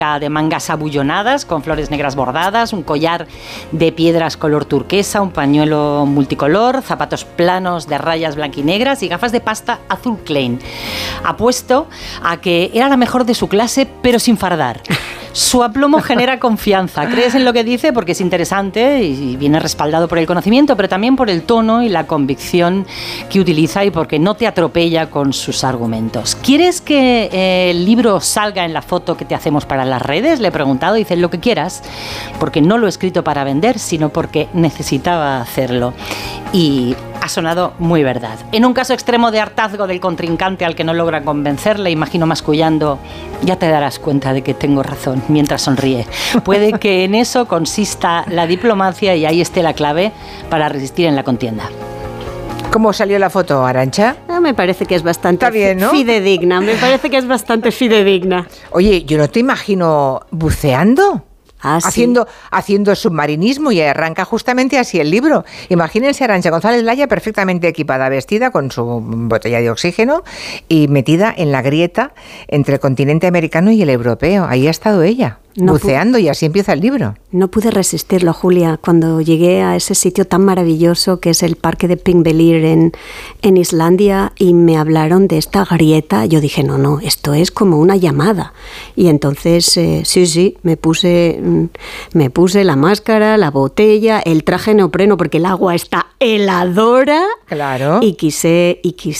de mangas abullonadas con flores negras bordadas, un collar de piedras color turquesa, un pañuelo multicolor, zapatos planos de rayas blanquinegras y gafas de pasta azul Klein. Apuesto a que era la mejor de su clase, pero sin fardar. Su aplomo genera confianza. Crees en lo que dice porque es interesante y viene respaldado por el conocimiento, pero también por el tono y la convicción que utiliza y porque no te atropella con sus argumentos. ¿Quieres que el libro salga en la foto que te hacemos para las redes? Le he preguntado. Dice lo que quieras, porque no lo he escrito para vender, sino porque necesitaba hacerlo. Y ha sonado muy verdad. En un caso extremo de hartazgo del contrincante al que no logra convencer, le imagino mascullando: ya te darás cuenta de que tengo razón, mientras sonríe. Puede que en eso consista la diplomacia y ahí esté la clave para resistir en la contienda. ¿Cómo salió la foto, Arantxa? Me parece que es bastante bien, ¿no? fidedigna. Me parece que es bastante fidedigna. Oye, yo no te imagino buceando. ¿Sí? Haciendo submarinismo, y arranca justamente así el libro. Imagínense a Arantxa González Laya perfectamente equipada, vestida con su botella de oxígeno y metida en la grieta entre el continente americano y el europeo. Ahí ha estado ella, buceando, y así empieza el libro. No pude resistirlo, Julia, cuando llegué a ese sitio tan maravilloso que es el parque de Pingvellir en Islandia, y me hablaron de esta grieta. Yo dije, no, esto es como una llamada. Y entonces, sí, me puse la máscara, la botella, el traje neopreno, porque el agua está heladora. Claro. Y quise,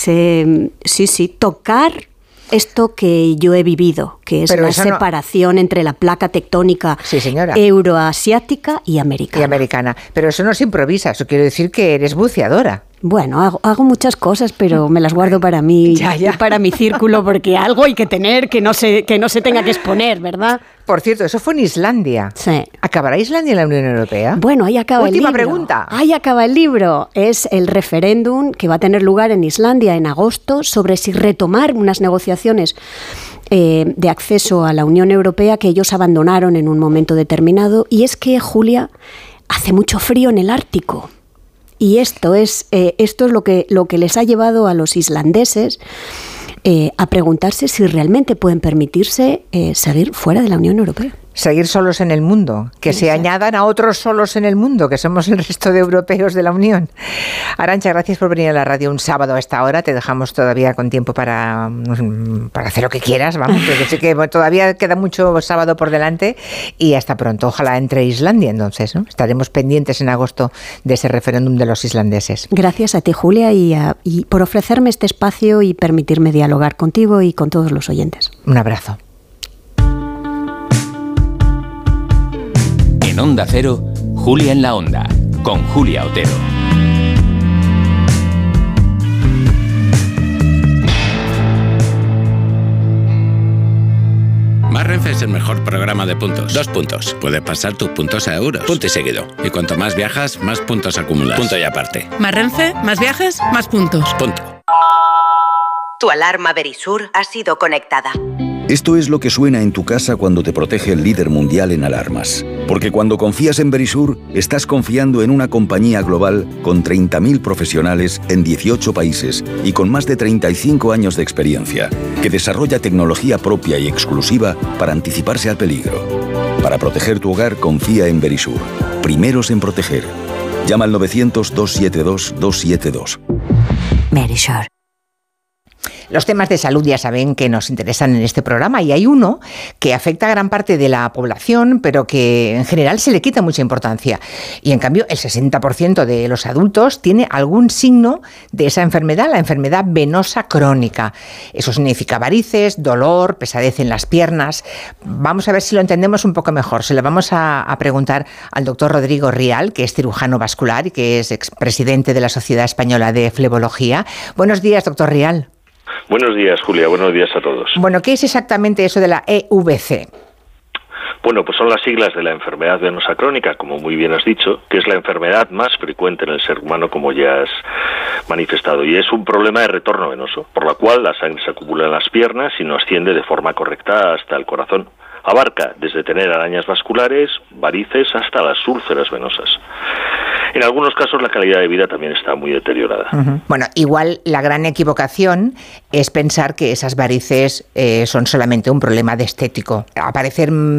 tocar esto que yo he vivido, que es la separación entre la placa tectónica euroasiática y americana. Pero eso no se improvisa, eso quiere decir que eres buceadora. Bueno, hago muchas cosas, pero me las guardo para mí, para mi círculo, porque algo hay que tener que no se tenga que exponer, ¿verdad? Por cierto, eso fue en Islandia. Sí. ¿Acabará Islandia en la Unión Europea? Bueno, ahí acaba el libro. Última pregunta. Ahí acaba el libro. Es el referéndum que va a tener lugar en Islandia en agosto sobre si retomar unas negociaciones de acceso a la Unión Europea que ellos abandonaron en un momento determinado. Y es que, Julia, hace mucho frío en el Ártico. Y esto es lo que les ha llevado a los islandeses a preguntarse si realmente pueden permitirse seguir fuera de la Unión Europea. Seguir solos en el mundo, que se añadan a otros solos en el mundo, que somos el resto de europeos de la Unión. Arantxa, gracias por venir a la radio un sábado a esta hora. Te dejamos todavía con tiempo para hacer lo que quieras, vamos, porque sé que todavía queda mucho sábado por delante, y hasta pronto. Ojalá entre Islandia, entonces, ¿no? Estaremos pendientes en agosto de ese referéndum de los islandeses. Gracias a ti, Julia, y por ofrecerme este espacio y permitirme dialogar contigo y con todos los oyentes. Un abrazo. En Onda Cero, Julia en la Onda, con Julia Otero. Más Renfe es el mejor programa de puntos. 2 puntos. Puedes pasar tus puntos a euros. Punto y seguido. Y cuanto más viajas, más puntos acumulas. Punto y aparte. Más Renfe, más viajes, más puntos. Punto. Tu alarma Verisur ha sido conectada. Esto es lo que suena en tu casa cuando te protege el líder mundial en alarmas. Porque cuando confías en Verisur, estás confiando en una compañía global con 30.000 profesionales en 18 países y con más de 35 años de experiencia, que desarrolla tecnología propia y exclusiva para anticiparse al peligro. Para proteger tu hogar, confía en Verisur. Primeros en proteger. Llama al 900-272-272. Verisur. Los temas de salud ya saben que nos interesan en este programa, y hay uno que afecta a gran parte de la población, pero que en general se le quita mucha importancia. Y en cambio el 60% de los adultos tiene algún signo de esa enfermedad, la enfermedad venosa crónica. Eso significa varices, dolor, pesadez en las piernas. Vamos a ver si lo entendemos un poco mejor. Se lo vamos a preguntar al doctor Rodrigo Rial, que es cirujano vascular y que es expresidente de la Sociedad Española de Flebología. Buenos días, doctor Rial. Buenos días, Julia. Buenos días a todos. Bueno, ¿qué es exactamente eso de la EVC? Bueno, pues son las siglas de la enfermedad venosa crónica, como muy bien has dicho, que es la enfermedad más frecuente en el ser humano, como ya has manifestado, y es un problema de retorno venoso, por la cual la sangre se acumula en las piernas y no asciende de forma correcta hasta el corazón. Abarca desde tener arañas vasculares, varices, hasta las úlceras venosas. En algunos casos la calidad de vida también está muy deteriorada. Uh-huh. Bueno, igual la gran equivocación es pensar que esas varices son solamente un problema de estético. Aparecen